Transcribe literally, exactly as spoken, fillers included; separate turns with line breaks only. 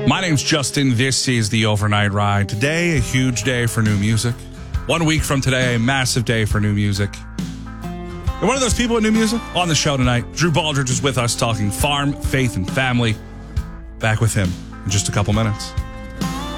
My name's Justin. This is the Overnight Ride. Today, a huge day for new music. One week from today, a massive day for new music. And one of those people with new music on the show tonight, Drew Baldridge is with us talking farm, faith, and family. Back with him in just a couple minutes.